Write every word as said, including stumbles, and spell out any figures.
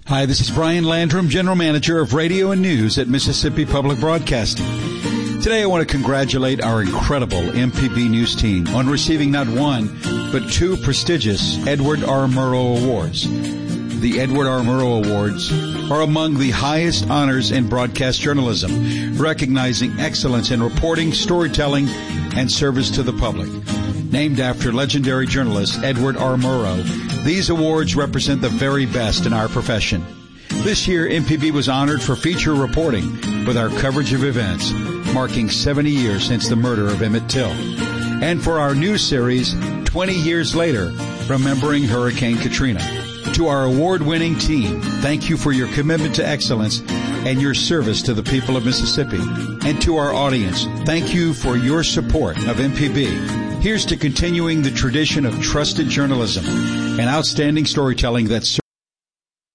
Hi, this is Brian Landrum, General Manager of Radio and News at Mississippi Public Broadcasting. Today I want to congratulate our incredible M P B News team on receiving not one, but two prestigious Edward R. Murrow Awards. The Edward R. Murrow Awards are among the highest honors in broadcast journalism, recognizing excellence in reporting, storytelling, and service to the public. Named after legendary journalist Edward R. Murrow, these awards represent the very best in our profession. This year, M P B was honored for feature reporting with our coverage of events, marking seventy years since the murder of Emmett Till. And for our news series, twenty years later, remembering Hurricane Katrina. To our award-winning team, thank you for your commitment to excellence and your service to the people of Mississippi. And to our audience, thank you for your support of M P B. Here's to continuing the tradition of trusted journalism and outstanding storytelling that